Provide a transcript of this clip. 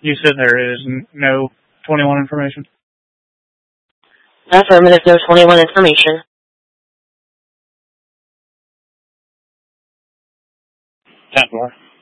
You said there is no 21 information? Affirmative, no 21 information. 10-4.